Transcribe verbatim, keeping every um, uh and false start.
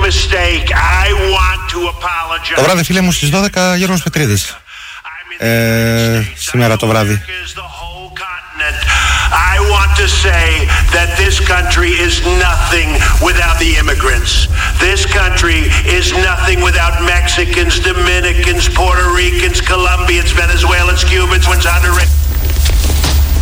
Το βράδυ, φίλε μου, στις δώδεκα Γιώργος Πετρίδης. Ε, σήμερα το βράδυ. I want to say that this country is nothing without the immigrants. This country is nothing without Mexicans, Dominicans, Puerto Ricans, Colombians, Venezuelans, Cubans, Honduras.